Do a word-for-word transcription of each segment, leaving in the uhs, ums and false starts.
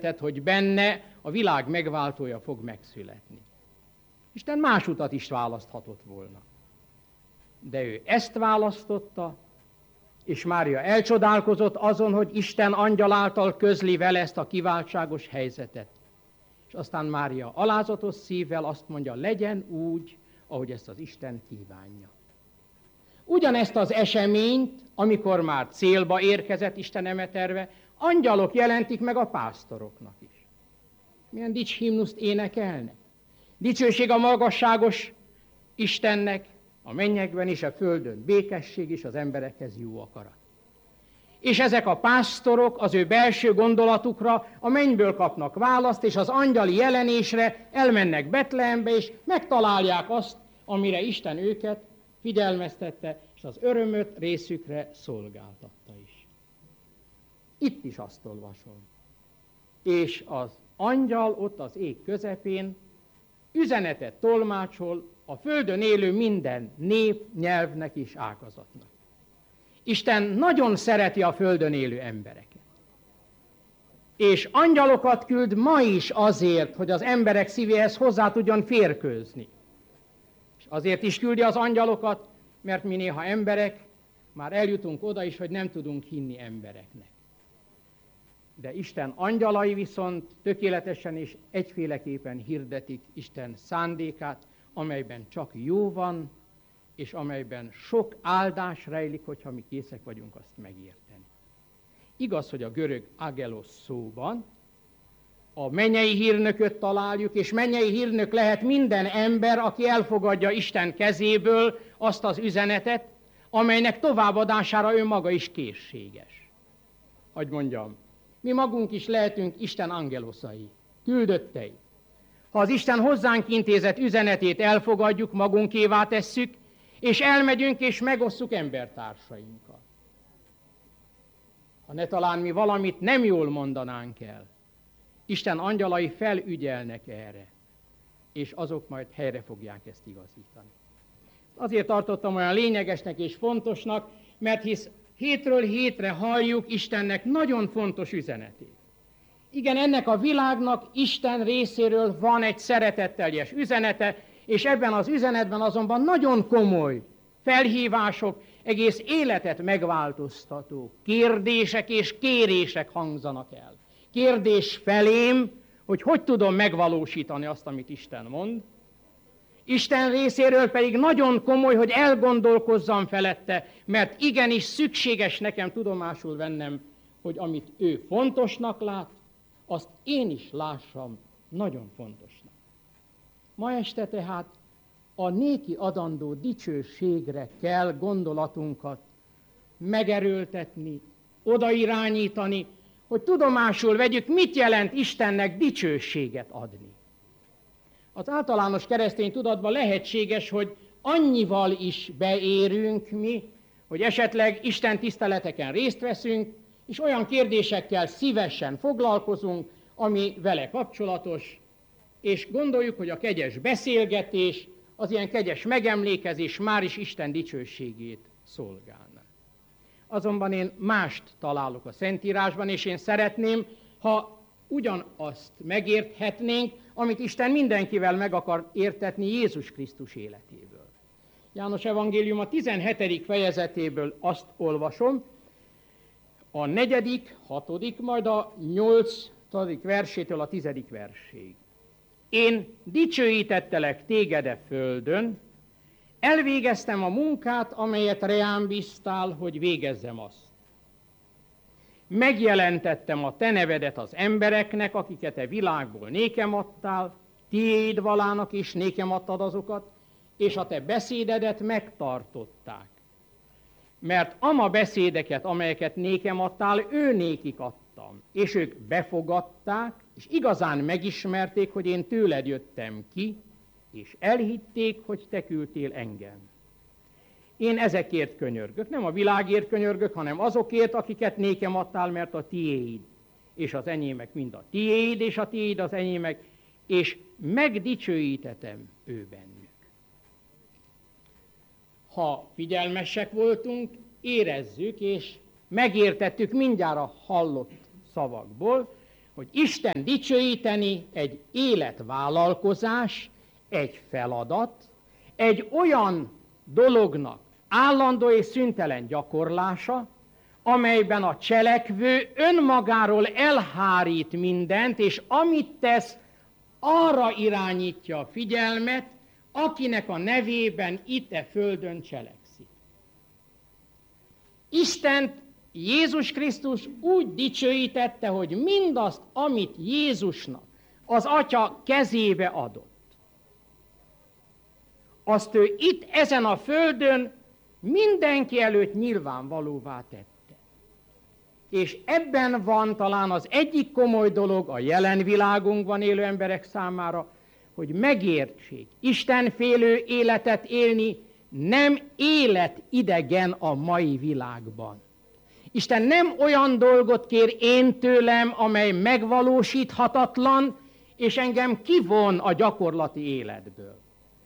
jelentett, hogy benne a világ megváltója fog megszületni. Isten más utat is választhatott volna. De ő ezt választotta, és Mária elcsodálkozott azon, hogy Isten angyal által közli vele ezt a kiváltságos helyzetet. És aztán Mária alázatos szívvel azt mondja, legyen úgy, ahogy ezt az Isten kívánja. Ugyanezt az eseményt, amikor már célba érkezett Isten eme terve, angyalok jelentik meg a pásztoroknak is. Milyen dicshimnuszt énekelnek. Dicsőség a magasságos Istennek, a mennyekben és a földön békesség és az emberekhez jó akarat. És ezek a pásztorok az ő belső gondolatukra a mennyből kapnak választ, és az angyali jelenésre elmennek Betlehembe, és megtalálják azt, amire Isten őket figyelmeztette, és az örömöt részükre szolgáltatta is. Itt is azt olvasom. És az angyal ott az ég közepén üzenetet tolmácsol a földön élő minden nép, nyelvnek és ágazatnak. Isten nagyon szereti a földön élő embereket. És angyalokat küld ma is azért, hogy az emberek szívéhez hozzá tudjon férkőzni. És azért is küldi az angyalokat, mert mi néha emberek, már eljutunk oda is, hogy nem tudunk hinni embereknek. De Isten angyalai viszont tökéletesen és egyféleképpen hirdetik Isten szándékát, amelyben csak jó van, és amelyben sok áldás rejlik, hogyha mi készek vagyunk azt megérteni. Igaz, hogy a görög agelos szóban a mennyei hírnököt találjuk, és mennyei hírnök lehet minden ember, aki elfogadja Isten kezéből azt az üzenetet, amelynek továbbadására ő maga is készséges. Hogy mondjam, mi magunk is lehetünk Isten angeloszai, küldöttei. Ha az Isten hozzánk intézett üzenetét elfogadjuk, magunkévá tesszük, és elmegyünk és megosszuk embertársainkkal. Ha ne talán mi valamit nem jól mondanánk el, Isten angyalai felügyelnek erre, és azok majd helyre fogják ezt igazítani. Azért tartottam olyan lényegesnek és fontosnak, mert hisz hétről hétre halljuk Istennek nagyon fontos üzenetét. Igen, ennek a világnak Isten részéről van egy szeretetteljes üzenete, és ebben az üzenetben azonban nagyon komoly felhívások, egész életet megváltoztató kérdések és kérések hangzanak el. Kérdés felém, hogy hogy tudom megvalósítani azt, amit Isten mond. Isten részéről pedig nagyon komoly, hogy elgondolkozzam felette, mert igenis szükséges nekem tudomásul vennem, hogy amit ő fontosnak lát, azt én is lássam nagyon fontosnak. Ma este tehát a néki adandó dicsőségre kell gondolatunkat megerőltetni, odairányítani, hogy tudomásul vegyük, mit jelent Istennek dicsőséget adni. Az általános keresztény tudatban lehetséges, hogy annyival is beérünk mi, hogy esetleg Isten tiszteleteken részt veszünk, és olyan kérdésekkel szívesen foglalkozunk, ami vele kapcsolatos, és gondoljuk, hogy a kegyes beszélgetés, az ilyen kegyes megemlékezés már is Isten dicsőségét szolgálná. Azonban én mást találok a Szentírásban, és én szeretném, ha ugyanazt megérthetnénk, amit Isten mindenkivel meg akar értetni Jézus Krisztus életéből. János evangélium a tizenhetedik fejezetéből azt olvasom, a negyedik, hatodik, majd a nyolcadik versétől a tizedik verség. Én dicsőítettelek téged e földön, elvégeztem a munkát, amelyet reám bíztál, hogy végezzem azt. Megjelentettem a te nevedet az embereknek, akiket e világból nékem adtál, tiéd valának is nékem adtad azokat, és a te beszédedet megtartották. Mert ama beszédeket, amelyeket nékem adtál, ő nékik adtam, és ők befogadták, és igazán megismerték, hogy én tőled jöttem ki, és elhitték, hogy te küldtél engem. Én ezekért könyörgök, nem a világért könyörgök, hanem azokért, akiket nékem adtál, mert a tiéd, és az enyémek mind a tiéd, és a tiéd az enyémek, és megdicsőítetem ő bennük. Ha figyelmesek voltunk, érezzük, és megértettük mindjárt a hallott szavakból, hogy Isten dicsőíteni egy életvállalkozás, egy feladat, egy olyan dolognak állandó és szüntelen gyakorlása, amelyben a cselekvő önmagáról elhárít mindent, és amit tesz, arra irányítja a figyelmet, akinek a nevében itt e földön cselekszik. Istent Jézus Krisztus úgy dicsőítette, hogy mindazt, amit Jézusnak az Atya kezébe adott, azt ő itt ezen a földön mindenki előtt nyilvánvalóvá tette. És ebben van talán az egyik komoly dolog a jelen világunkban élő emberek számára, hogy megértsék, istenfélő életet élni nem életidegen a mai világban. Isten nem olyan dolgot kér én tőlem, amely megvalósíthatatlan, és engem kivon a gyakorlati életből.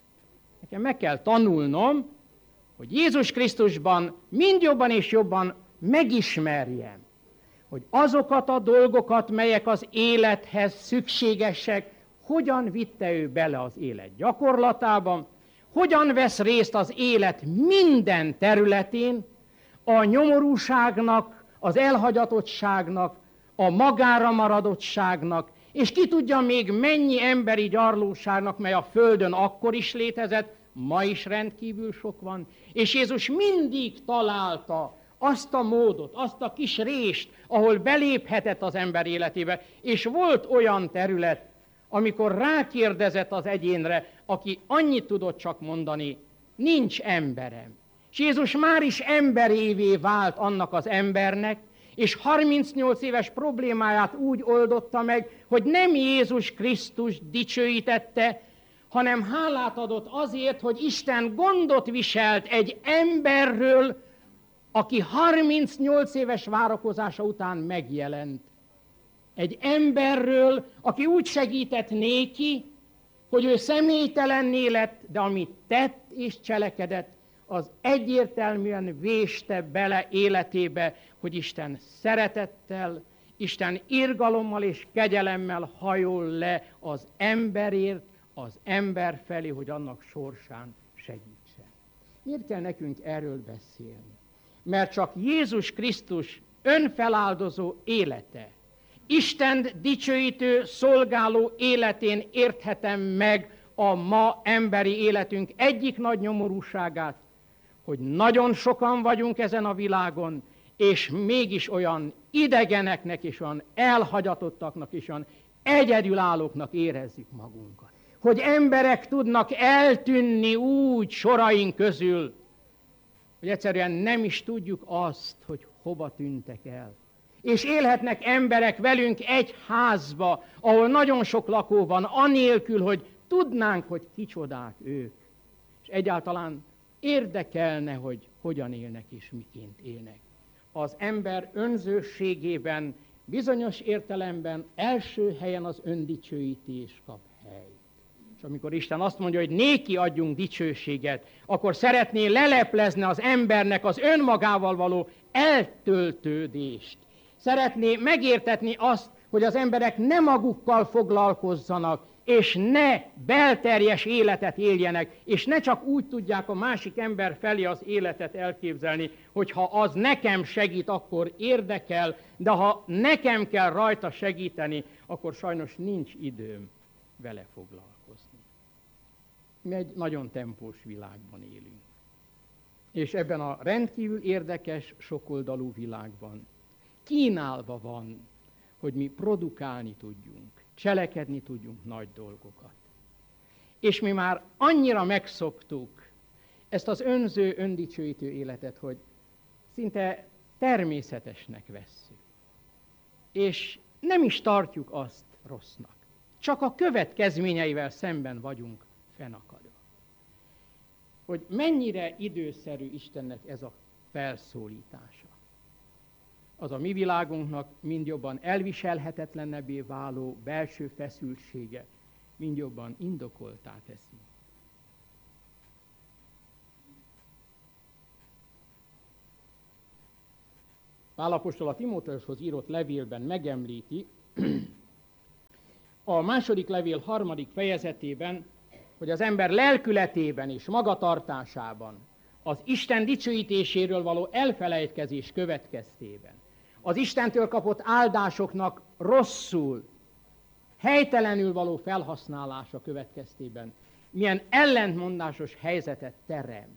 Nekem meg kell tanulnom, hogy Jézus Krisztusban mind jobban és jobban megismerjem, hogy azokat a dolgokat, melyek az élethez szükségesek, hogyan vitte ő bele az élet gyakorlatában, hogyan vesz részt az élet minden területén, a nyomorúságnak, az elhagyatottságnak, a magára maradottságnak, és ki tudja még mennyi emberi gyarlóságnak, mely a földön akkor is létezett, ma is rendkívül sok van, és Jézus mindig találta azt a módot, azt a kis rést, ahol beléphetett az ember életébe, és volt olyan terület, amikor rákérdezett az egyénre, aki annyit tudott csak mondani, nincs emberem. És Jézus már is emberévé vált annak az embernek, és harmincnyolc éves problémáját úgy oldotta meg, hogy nem Jézus Krisztus dicsőítette, hanem hálát adott azért, hogy Isten gondot viselt egy emberről, aki harmincnyolc éves várakozása után megjelent. Egy emberről, aki úgy segített néki, hogy ő személytelenné lett, de amit tett és cselekedett, az egyértelműen véste bele életébe, hogy Isten szeretettel, Isten irgalommal és kegyelemmel hajol le az emberért, az ember felé, hogy annak sorsán segítsen. Miért kell nekünk erről beszélni? Mert csak Jézus Krisztus önfeláldozó élete, Isten dicsőítő, szolgáló életén érthetem meg a ma emberi életünk egyik nagy nyomorúságát, hogy nagyon sokan vagyunk ezen a világon, és mégis olyan idegeneknek, és olyan elhagyatottaknak, és olyan egyedülállóknak érezzük magunkat. Hogy emberek tudnak eltűnni úgy soraink közül, hogy egyszerűen nem is tudjuk azt, hogy hova tűntek el. És élhetnek emberek velünk egy házba, ahol nagyon sok lakó van, anélkül, hogy tudnánk, hogy kicsodák ők. És egyáltalán érdekelne, hogy hogyan élnek és miként élnek. Az ember önzőségében, bizonyos értelemben első helyen az öndicsőítés kap helyt. És amikor Isten azt mondja, hogy néki adjunk dicsőséget, akkor szeretné leleplezni az embernek az önmagával való eltöltődést. Szeretné megértetni azt, hogy az emberek ne magukkal foglalkozzanak, és ne belterjes életet éljenek, és ne csak úgy tudják a másik ember felé az életet elképzelni, hogy ha az nekem segít, akkor érdekel, de ha nekem kell rajta segíteni, akkor sajnos nincs időm vele foglalkozni. Mi egy nagyon tempós világban élünk. És ebben a rendkívül érdekes, sokoldalú világban kínálva van, hogy mi produkálni tudjunk, cselekedni tudjunk nagy dolgokat. És mi már annyira megszoktuk ezt az önző, öndicsőítő életet, hogy szinte természetesnek vesszük. És nem is tartjuk azt rossznak. Csak a következményeivel szemben vagyunk fennakadva. Hogy mennyire időszerű Istennek ez a felszólítása. Az a mi világunknak mind jobban elviselhetetlenebbé váló belső feszültsége mind jobban indokoltá teszi. Pál apostol a Timóteushoz írott levélben megemlíti, a második levél harmadik fejezetében, hogy az ember lelkületében és magatartásában az Isten dicsőítéséről való elfelejtkezés következtében, az Istentől kapott áldásoknak rosszul, helytelenül való felhasználása következtében milyen ellentmondásos helyzetet teremt.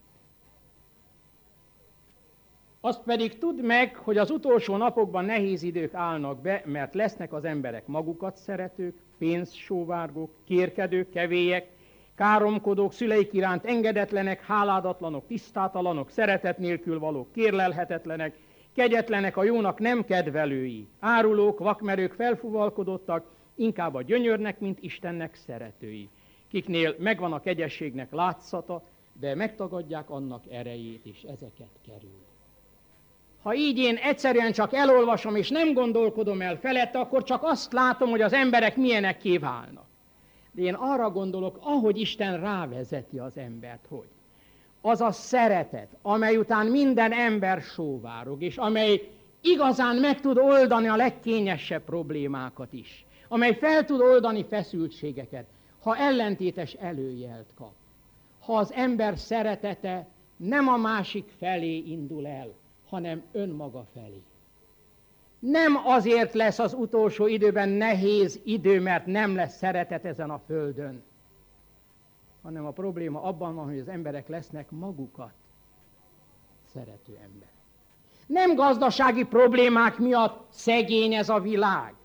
Azt pedig tudd meg, hogy az utolsó napokban nehéz idők állnak be, mert lesznek az emberek magukat szeretők, pénzsóvárgók, kérkedők, kevélyek, káromkodók, szüleik iránt engedetlenek, háládatlanok, tisztátalanok, szeretet nélkül valók, kérlelhetetlenek, kegyetlenek, a jónak nem kedvelői, árulók, vakmerők, felfúvalkodottak, inkább a gyönyörnek, mint Istennek szeretői, kiknél megvan a kegyességnek látszata, de megtagadják annak erejét, és ezeket kerül. Ha így én egyszerűen csak elolvasom, és nem gondolkodom el felette, akkor csak azt látom, hogy az emberek milyenekké válnak. De én arra gondolok, ahogy Isten rávezeti az embert, hogy az a szeretet, amely után minden ember sóvárog, és amely igazán meg tud oldani a legkényesebb problémákat is, amely fel tud oldani feszültségeket, ha ellentétes előjelt kap. Ha az ember szeretete nem a másik felé indul el, hanem önmaga felé. Nem azért lesz az utolsó időben nehéz idő, mert nem lesz szeretet ezen a földön, hanem a probléma abban van, hogy az emberek lesznek magukat szerető emberek. Nem gazdasági problémák miatt szegény ez a világ.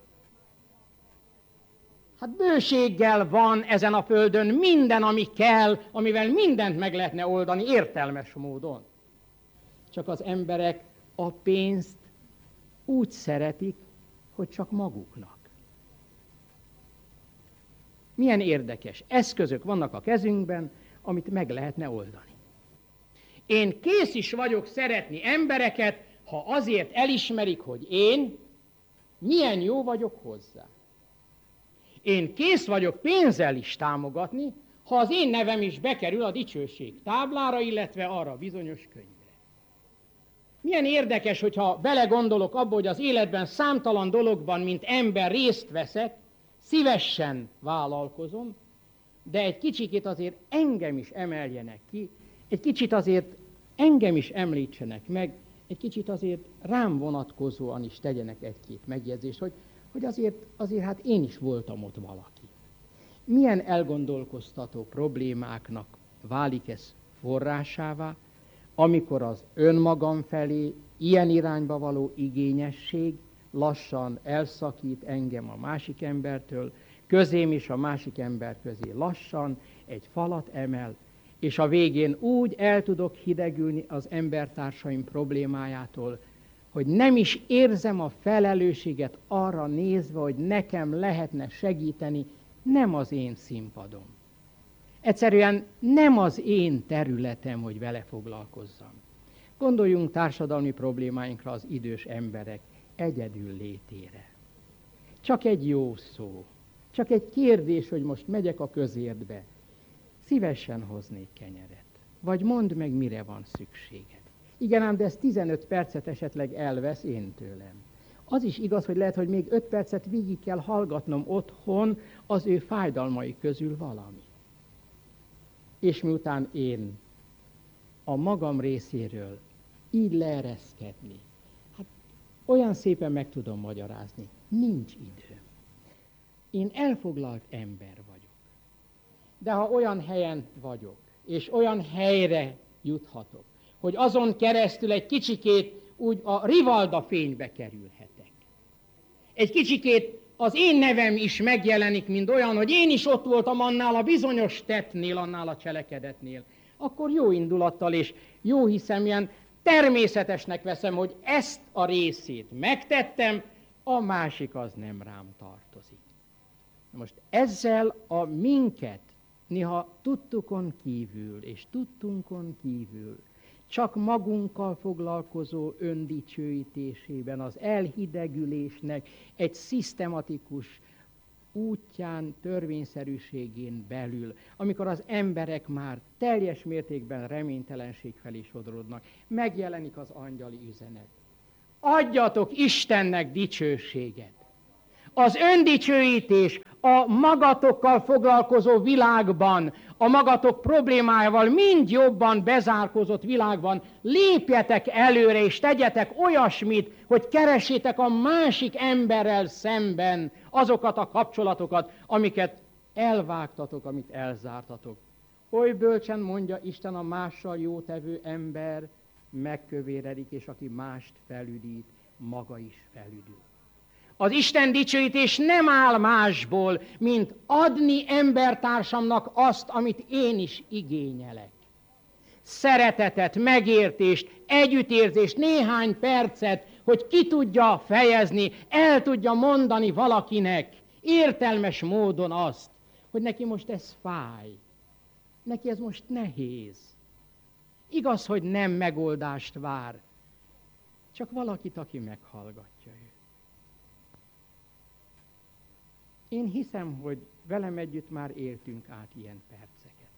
Hát bőséggel van ezen a földön minden, ami kell, amivel mindent meg lehetne oldani értelmes módon. Csak az emberek a pénzt úgy szeretik, hogy csak maguknak. Milyen érdekes eszközök vannak a kezünkben, amit meg lehetne oldani. Én kész is vagyok szeretni embereket, ha azért elismerik, hogy én milyen jó vagyok hozzá. Én kész vagyok pénzzel is támogatni, ha az én nevem is bekerül a dicsőség táblára, illetve arra a bizonyos könyvre. Milyen érdekes, hogyha belegondolok abba, hogy az életben számtalan dologban, mint ember részt veszek, szívesen vállalkozom, de egy kicsikét azért engem is emeljenek ki, egy kicsit azért engem is említsenek meg, egy kicsit azért rám vonatkozóan is tegyenek egy-két megjegyzést, hogy, hogy azért, azért hát én is voltam ott valaki. Milyen elgondolkoztató problémáknak válik ez forrásává, amikor az önmagam felé ilyen irányba való igényesség lassan elszakít engem a másik embertől, közém is a másik ember közé lassan egy falat emel, és a végén úgy el tudok hidegülni az embertársaim problémájától, hogy nem is érzem a felelősséget arra nézve, hogy nekem lehetne segíteni, nem az én színpadom. Egyszerűen nem az én területem, hogy vele foglalkozzam. Gondoljunk társadalmi problémáinkra, az idős emberek egyedül létére. Csak egy jó szó, csak egy kérdés, hogy most megyek a közértbe, szívesen hoznék kenyeret. Vagy mondd meg, mire van szükséged. Igen ám, de ez tizenöt percet esetleg elvesz én tőlem. Az is igaz, hogy lehet, hogy még öt percet végig kell hallgatnom otthon az ő fájdalmai közül valami. És miután én a magam részéről így leereszkedni, hát olyan szépen meg tudom magyarázni, nincs időm. Én elfoglalt ember vagyok. De ha olyan helyen vagyok, és olyan helyre juthatok, hogy azon keresztül egy kicsikét úgy a rivalda fénybe kerülhetek. Egy kicsikét az én nevem is megjelenik, mint olyan, hogy én is ott voltam annál a bizonyos tettnél, annál a cselekedetnél. Akkor jó indulattal és jó hiszem, ilyen természetesnek veszem, hogy ezt a részét megtettem, a másik az nem rám tartozik. Most ezzel a minket néha tudtukon kívül és tudtunkon kívül csak magunkkal foglalkozó öndicsőítésében, az elhidegülésnek egy szisztematikus útján, törvényszerűségén belül, amikor az emberek már teljes mértékben reménytelenség felé sodródnak, megjelenik az angyali üzenet. Adjatok Istennek dicsőséget! Az öndicsőítés a magatokkal foglalkozó világban, a magatok problémájával mind jobban bezárkózott világban lépjetek előre és tegyetek olyasmit, hogy keressétek a másik emberrel szemben azokat a kapcsolatokat, amiket elvágtatok, amit elzártatok. Oly bölcsen mondja Isten, a mással jótevő ember megkövéredik, és aki mást felüdít, maga is felüdül. Az Isten dicsőítés nem áll másból, mint adni embertársamnak azt, amit én is igényelek. Szeretetet, megértést, együttérzést, néhány percet, hogy ki tudja fejezni, el tudja mondani valakinek értelmes módon azt, hogy neki most ez fáj, neki ez most nehéz. Igaz, hogy nem megoldást vár, csak valakit, aki meghallgatja őt. Én hiszem, hogy velem együtt már éltünk át ilyen perceket.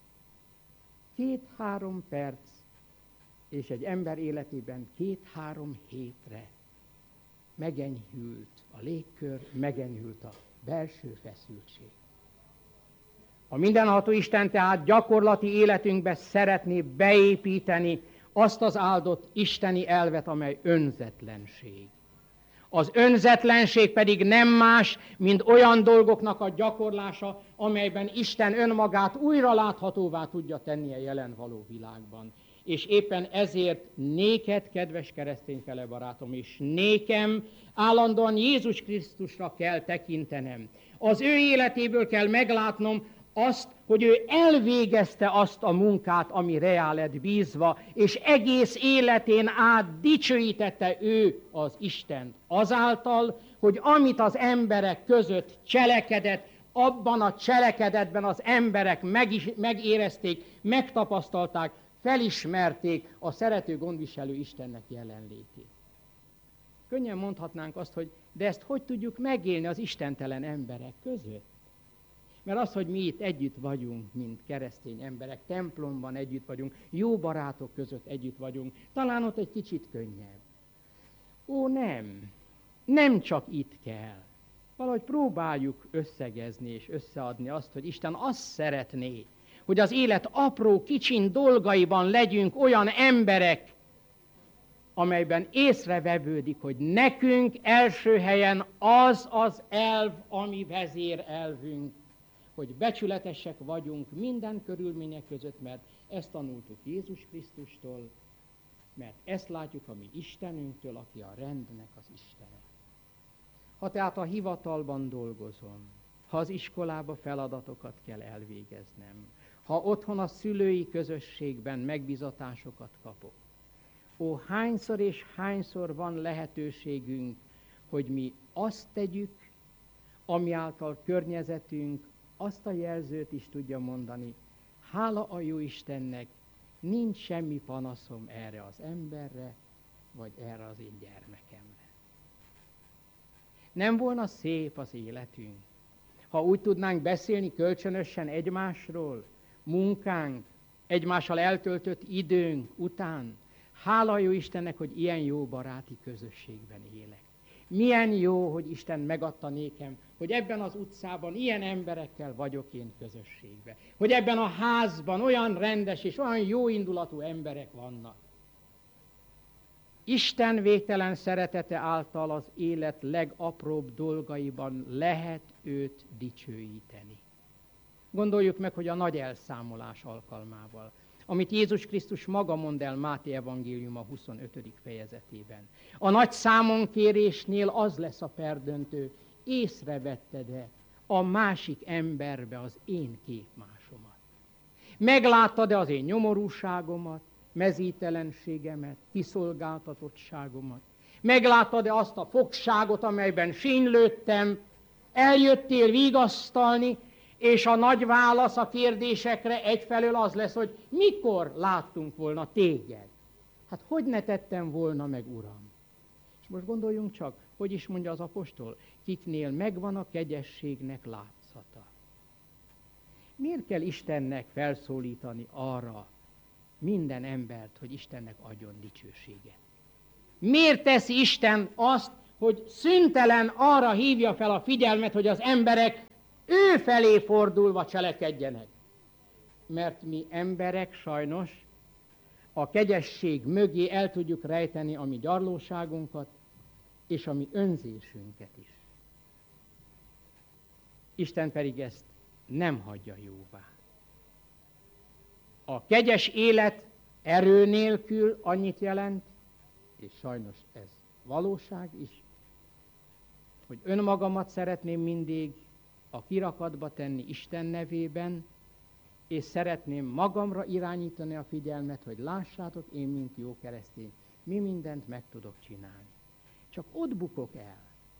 Két-három perc, és egy ember életében két-három hétre megenyhült a légkör, megenyhült a belső feszültség. A mindenható Isten tehát gyakorlati életünkbe szeretné beépíteni azt az áldott isteni elvet, amely önzetlenség. Az önzetlenség pedig nem más, mint olyan dolgoknak a gyakorlása, amelyben Isten önmagát újra láthatóvá tudja tenni a jelen való világban. És éppen ezért néked, kedves keresztény felebarátom, és nékem állandóan Jézus Krisztusra kell tekintenem. Az ő életéből kell meglátnom azt, hogy ő elvégezte azt a munkát, ami reá lett bízva, és egész életén át dicsőítette ő az Istent azáltal, hogy amit az emberek között cselekedett, abban a cselekedetben az emberek megis, megérezték, megtapasztalták, felismerték a szerető gondviselő Istennek jelenlétét. Könnyen mondhatnánk azt, hogy de ezt hogy tudjuk megélni az istentelen emberek között? Mert az, hogy mi itt együtt vagyunk, mint keresztény emberek, templomban együtt vagyunk, jó barátok között együtt vagyunk, talán ott egy kicsit könnyebb. Ó, nem. Nem csak itt kell. Valahogy próbáljuk összegezni és összeadni azt, hogy Isten azt szeretné, hogy az élet apró, kicsin dolgaiban legyünk olyan emberek, amelyben észrevevődik, hogy nekünk első helyen az az elv, ami vezérelvünk, hogy becsületesek vagyunk minden körülmények között, mert ezt tanultuk Jézus Krisztustól, mert ezt látjuk a mi Istenünktől, aki a rendnek az Istene. Ha tehát a hivatalban dolgozom, ha az iskolába feladatokat kell elvégeznem, ha otthon a szülői közösségben megbizatásokat kapok, ó, hányszor és hányszor van lehetőségünk, hogy mi azt tegyük, ami által környezetünk azt a jelzőt is tudja mondani, hála a jó Istennek, nincs semmi panaszom erre az emberre, vagy erre az én gyermekemre. Nem volna szép az életünk, ha úgy tudnánk beszélni kölcsönösen egymásról, munkánk, egymással eltöltött időnk után. Hála a jó Istennek, hogy ilyen jó baráti közösségben élek. Milyen jó, hogy Isten megadta nékem, hogy ebben az utcában ilyen emberekkel vagyok én közösségben. Hogy ebben a házban olyan rendes és olyan jó indulatú emberek vannak. Isten végtelen szeretete által az élet legapróbb dolgaiban lehet őt dicsőíteni. Gondoljuk meg, hogy a nagy elszámolás alkalmával, amit Jézus Krisztus maga mond el Máté evangéliuma huszonötödik fejezetében. A nagy számonkérésnél az lesz a perdöntő, észrevetted-e a másik emberbe az én képmásomat? Megláttad-e az én nyomorúságomat, mezítelenségemet, kiszolgáltatottságomat? Megláttad-e azt a fogságot, amelyben sínylődtem? Eljöttél vigasztalni, és a nagy válasz a kérdésekre egyfelől az lesz, hogy mikor láttunk volna téged? Hát hogy ne tettem volna meg, Uram? És most gondoljunk csak, hogy is mondja az apostol, kiknél megvan a kegyességnek látszata. Miért kell Istennek felszólítani arra minden embert, hogy Istennek adjon dicsőséget? Miért teszi Isten azt, hogy szüntelen arra hívja fel a figyelmet, hogy az emberek ő felé fordulva cselekedjenek. Mert mi emberek sajnos a kegyesség mögé el tudjuk rejteni a mi gyarlóságunkat és a mi önzésünket is. Isten pedig ezt nem hagyja jóvá. A kegyes élet erő nélkül annyit jelent, és sajnos ez valóság is, hogy önmagamat szeretném mindig a kirakatba tenni Isten nevében, és szeretném magamra irányítani a figyelmet, hogy lássátok, én, mint jó keresztény, mi mindent meg tudok csinálni. Csak ott bukok el,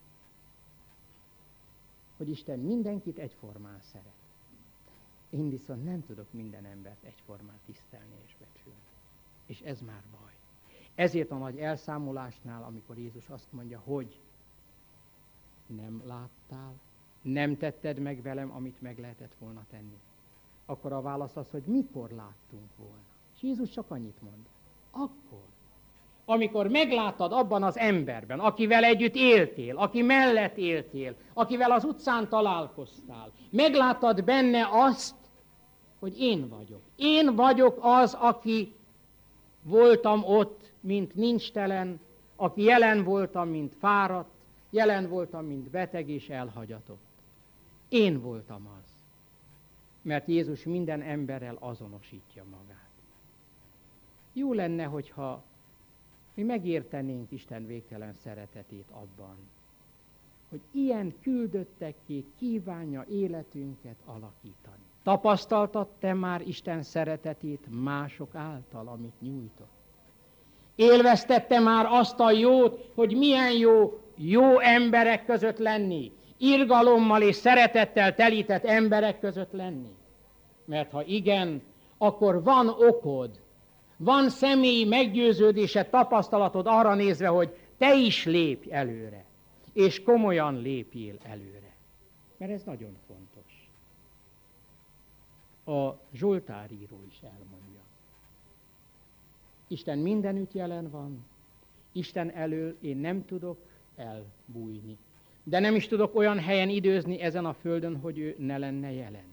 hogy Isten mindenkit egyformán szeret. Én viszont nem tudok minden embert egyformán tisztelni és becsülni. És ez már baj. Ezért a nagy elszámolásnál, amikor Jézus azt mondja, hogy nem láttál, nem tetted meg velem, amit meg lehetett volna tenni, akkor a válasz az, hogy mikor láttunk volna. És Jézus csak annyit mond. Akkor. Amikor megláttad abban az emberben, akivel együtt éltél, aki mellett éltél, akivel az utcán találkoztál, megláttad benne azt, hogy én vagyok. Én vagyok az, aki voltam ott, mint nincstelen, aki jelen voltam, mint fáradt, jelen voltam, mint beteg és elhagyatott. Én voltam az. Mert Jézus minden emberrel azonosítja magát. Jó lenne, hogyha mi megértenénk Isten végtelen szeretetét abban, hogy ilyen küldöttekké kívánja életünket alakítani. Tapasztaltad te már Isten szeretetét mások által, amit nyújtott? Élveztette már azt a jót, hogy milyen jó, jó emberek között lenni, irgalommal és szeretettel telített emberek között lenni? Mert ha igen, akkor van okod, van személyi meggyőződése, tapasztalatod arra nézve, hogy te is lépj előre, és komolyan lépjél előre. Mert ez nagyon fontos. A Zsoltáríró is elmondja. Isten mindenütt jelen van, Isten elől én nem tudok elbújni. De nem is tudok olyan helyen időzni ezen a földön, hogy ő ne lenne jelen.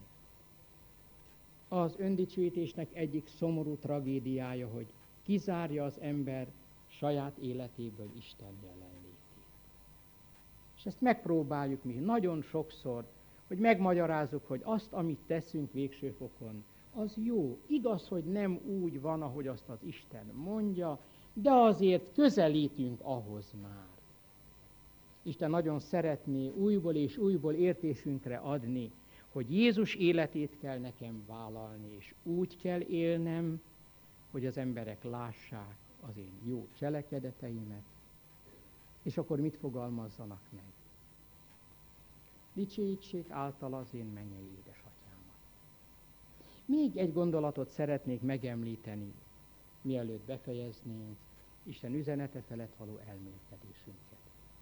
Az öndicsőítésnek egyik szomorú tragédiája, hogy kizárja az ember saját életéből Isten jelenlétét. És ezt megpróbáljuk mi nagyon sokszor, hogy megmagyarázzuk, hogy azt, amit teszünk végső fokon, az jó. Igaz, hogy nem úgy van, ahogy azt az Isten mondja, de azért közelítünk ahhoz már. Isten nagyon szeretné újból és újból értésünkre adni, hogy Jézus életét kell nekem vállalni, és úgy kell élnem, hogy az emberek lássák az én jó cselekedeteimet, és akkor mit fogalmazzanak meg? Dicsőítsék által az én mennyei édesatyámat. Még egy gondolatot szeretnék megemlíteni, mielőtt befejeznénk Isten üzenete felett való elmélkedésünket.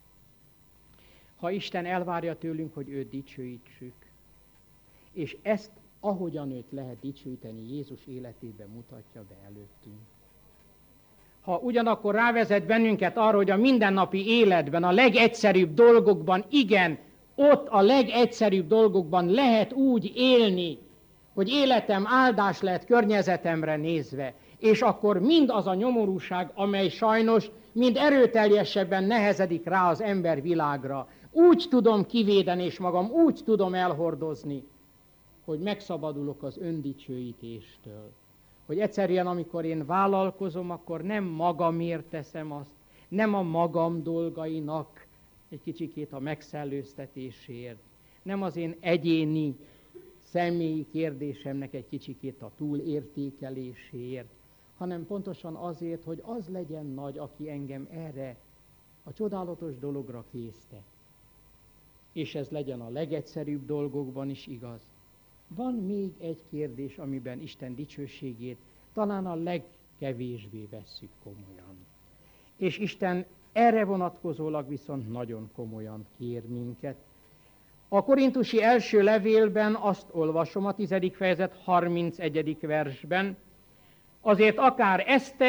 Ha Isten elvárja tőlünk, hogy őt dicsőítsük, és ezt, ahogyan őt lehet dicsőíteni, Jézus életében mutatja be előttünk. Ha ugyanakkor rávezet bennünket arra, hogy a mindennapi életben, a legegyszerűbb dolgokban, igen, ott a legegyszerűbb dolgokban lehet úgy élni, hogy életem áldás lehet környezetemre nézve, és akkor mind az a nyomorúság, amely sajnos mind erőteljesebben nehezedik rá az ember világra, úgy tudom kivédeni és magam úgy tudom elhordozni, hogy megszabadulok az öndicsőítéstől. Hogy egyszerűen, amikor én vállalkozom, akkor nem magamért teszem azt, nem a magam dolgainak egy kicsikét a megszellőztetésért, nem az én egyéni személyi kérdésemnek egy kicsikét a túlértékeléséért, hanem pontosan azért, hogy az legyen nagy, aki engem erre a csodálatos dologra késztet. És ez legyen a legegyszerűbb dolgokban is igaz. Van még egy kérdés, amiben Isten dicsőségét talán a legkevésbé vesszük komolyan. És Isten erre vonatkozólag viszont nagyon komolyan kér minket. A korintusi első levélben azt olvasom, a tizedik fejezet harmincegyedik versben, azért akár esztek,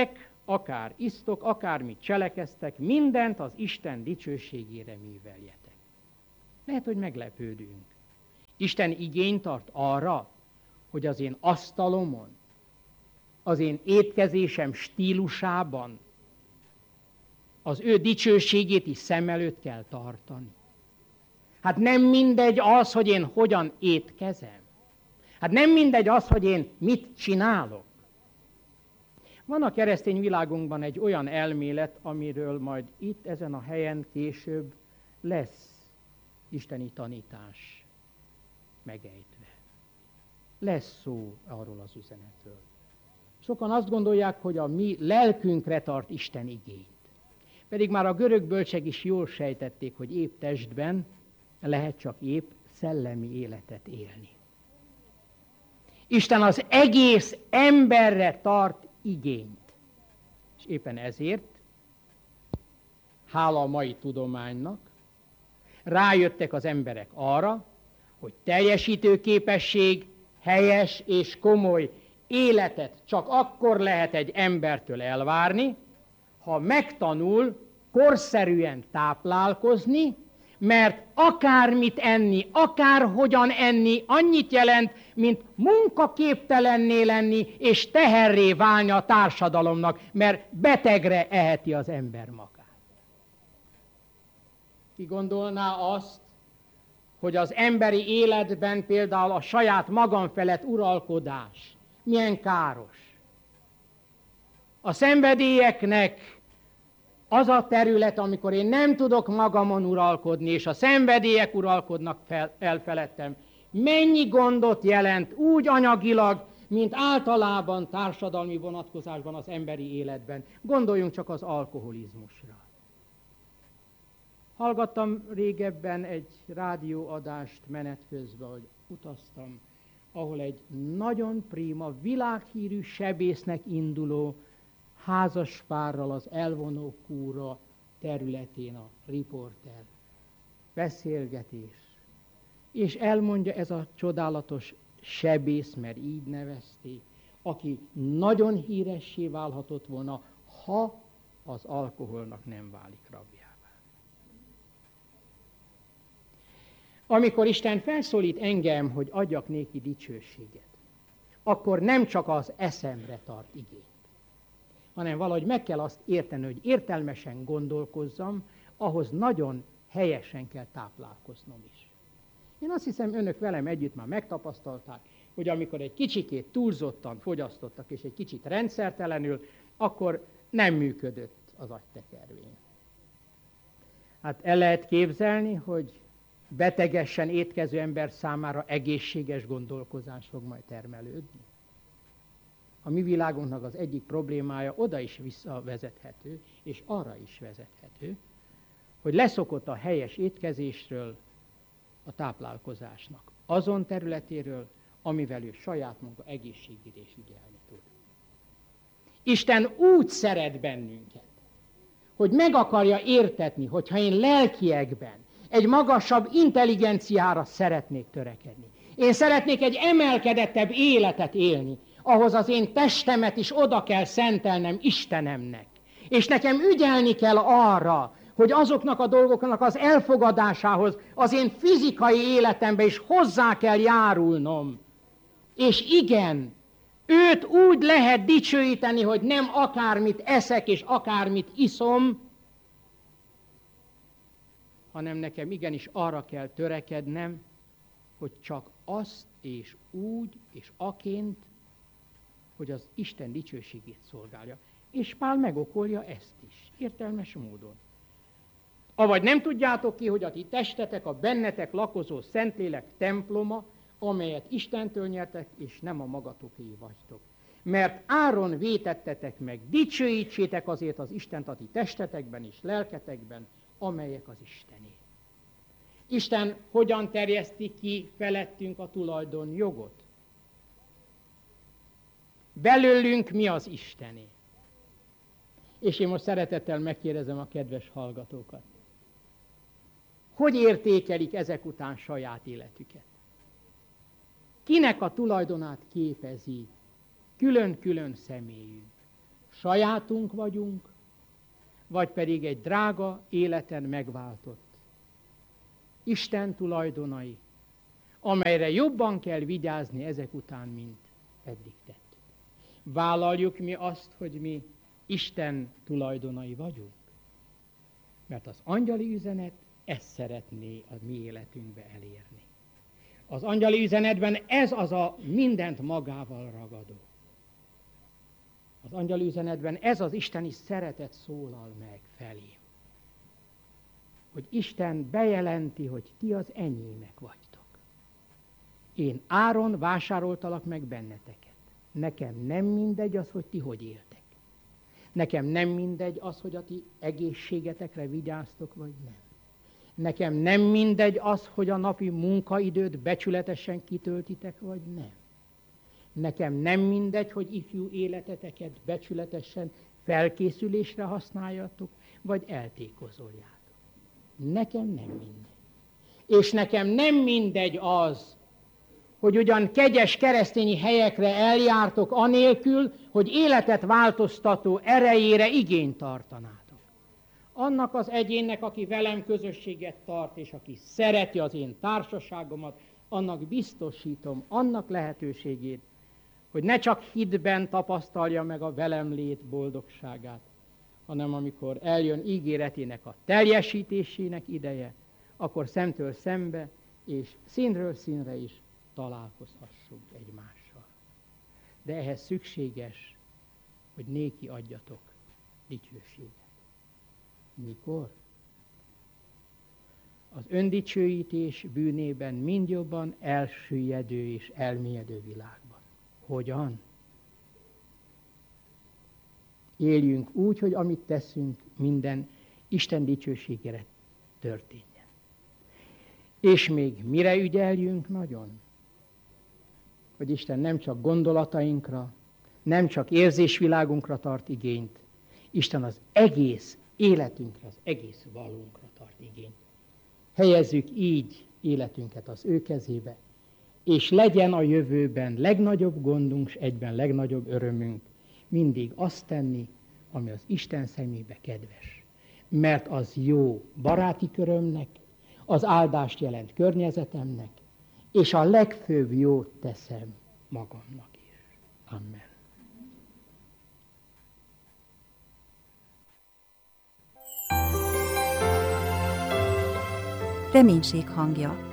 akár isztok, akármit cselekeztek, mindent az Isten dicsőségére műveljetek. Lehet, hogy meglepődünk. Isten igényt tart arra, hogy az én asztalomon, az én étkezésem stílusában az ő dicsőségét is szem előtt kell tartani. Hát nem mindegy az, hogy én hogyan étkezem. Hát nem mindegy az, hogy én mit csinálok. Van a keresztény világunkban egy olyan elmélet, amiről majd itt ezen a helyen később lesz isteni tanítás megejtve. Lesz szó arról az üzenetről. Sokan azt gondolják, hogy a mi lelkünkre tart Isten igényt. Pedig már a görög bölcsek is jól sejtették, hogy épp testben lehet csak épp szellemi életet élni. Isten az egész emberre tart igényt. És éppen ezért, hála a mai tudománynak, rájöttek az emberek arra, hogy teljesítőképesség, helyes és komoly életet csak akkor lehet egy embertől elvárni, ha megtanul korszerűen táplálkozni, mert akármit enni, akárhogyan enni, annyit jelent, mint munkaképtelenné lenni, és teherré válni a társadalomnak, mert betegre eheti az ember magát. Ki gondolná azt, hogy az emberi életben például a saját magam felett uralkodás milyen káros. A szenvedélyeknek az a terület, amikor én nem tudok magamon uralkodni, és a szenvedélyek uralkodnak fel, el felettem, mennyi gondot jelent úgy anyagilag, mint általában társadalmi vonatkozásban az emberi életben. Gondoljunk csak az alkoholizmusra. Hallgattam régebben egy rádióadást menet közben, hogy utaztam, ahol egy nagyon prima, világhírű sebésznek induló házaspárral az elvonó kúra területén a riporter beszélgetés. És elmondja ez a csodálatos sebész, mert így nevezték, aki nagyon híressé válhatott volna, ha az alkoholnak nem válik rabjává. Amikor Isten felszólít engem, hogy adjak néki dicsőséget, akkor nem csak az eszemre tart igényt, hanem valahogy meg kell azt érteni, hogy értelmesen gondolkozzam, ahhoz nagyon helyesen kell táplálkoznom is. Én azt hiszem, önök velem együtt már megtapasztalták, hogy amikor egy kicsikét túlzottan fogyasztottak, és egy kicsit rendszertelenül, akkor nem működött az agytekervény. Hát el lehet képzelni, hogy betegesen étkező ember számára egészséges gondolkozás fog majd termelődni. A mi világunknak az egyik problémája oda is visszavezethető, és arra is vezethető, hogy leszokott a helyes étkezésről, a táplálkozásnak, azon területéről, amivel ő saját maga egészségére is ügyelni tud. Isten úgy szeret bennünket, hogy meg akarja értetni, hogyha én lelkiekben egy magasabb intelligenciára szeretnék törekedni. Én szeretnék egy emelkedettebb életet élni, ahhoz az én testemet is oda kell szentelnem Istenemnek. És nekem ügyelni kell arra, hogy azoknak a dolgoknak az elfogadásához az én fizikai életembe is hozzá kell járulnom. És igen, őt úgy lehet dicsőíteni, hogy nem akármit eszek és akármit iszom, hanem nekem igenis arra kell törekednem, hogy csak azt és úgy és aként, hogy az Isten dicsőségét szolgálja. És Pál megokolja ezt is, értelmes módon. Avagy nem tudjátok ki, hogy a ti testetek a bennetek lakozó Szentlélek temploma, amelyet Istentől nyertek, és nem a magatoké vagytok. Mert áron vétettetek meg, dicsőítsétek azért az Istent a ti testetekben és lelketekben, amelyek az Istené. Isten hogyan terjeszti ki felettünk a tulajdonjogot? Belőlünk mi az Istené? És én most szeretettel megkérdezem a kedves hallgatókat. Hogy értékelik ezek után saját életüket? Kinek a tulajdonát képezi külön-külön személyük? sajátunk vagyunk, vagy pedig egy drága életen megváltott Isten tulajdonai, amelyre jobban kell vigyázni ezek után, mint eddig tettük. Vállaljuk mi azt, hogy mi Isten tulajdonai vagyunk? Mert az angyali üzenet ezt szeretné a mi életünkbe elérni. Az angyali üzenetben ez az a mindent magával ragadó. Az angyali üzenetben ez az isteni szeretet szólal meg felé. Hogy Isten bejelenti, hogy ti az enyémek vagytok. Én áron vásároltalak meg benneteket. Nekem nem mindegy az, hogy ti hogy éltek. Nekem nem mindegy az, hogy a ti egészségetekre vigyáztok, vagy nem. Nekem nem mindegy az, hogy a napi munkaidőt becsületesen kitöltitek, vagy nem. Nekem nem mindegy, hogy ifjú életeteket becsületesen felkészülésre használjatok, vagy eltékozoljátok. Nekem nem mindegy. És nekem nem mindegy az, hogy ugyan kegyes keresztényi helyekre eljártok anélkül, hogy életet változtató erejére igényt tartanátok. Annak az egyénnek, aki velem közösséget tart, és aki szereti az én társaságomat, annak biztosítom annak lehetőségét, hogy ne csak hitben tapasztalja meg a velem lét boldogságát, hanem amikor eljön ígéretének a teljesítésének ideje, akkor szemtől szembe és színről színre is találkozhassunk egymással. De ehhez szükséges, hogy néki adjatok dicsőséget. Mikor? Az öndicsőítés bűnében mind jobban elsüllyedő és elmélyedő világban. Hogyan? Éljünk úgy, hogy amit teszünk, minden Isten dicsőségére történjen. És még mire ügyeljünk nagyon? Hogy Isten nem csak gondolatainkra, nem csak érzésvilágunkra tart igényt, Isten az egész életünkre, az egész valónkra tart igényt. Helyezzük így életünket az ő kezébe, és legyen a jövőben legnagyobb gondunk, s egyben legnagyobb örömünk mindig azt tenni, ami az Isten szemébe kedves. Mert az jó baráti körömnek, az áldást jelent környezetemnek, és a legfőbb jót teszem magamnak is. Amen. Reménység hangja.